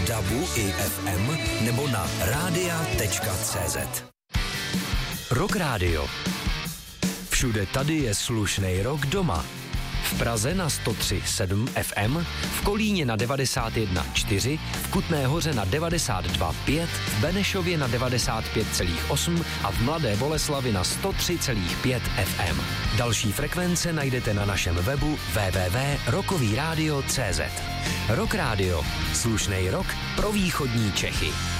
DABu i FM nebo na radia.cz. Rock Radio. Všude tady je slušnej rock doma. V Praze na 103,7 FM, v Kolíně na 91,4, v Kutné Hoře na 92,5, v Benešově na 95,8 a v Mladé Boleslavi na 103,5 FM. Další frekvence najdete na našem webu www.rockovyradio.cz. Rock Radio. Slušnej rock pro východní Čechy.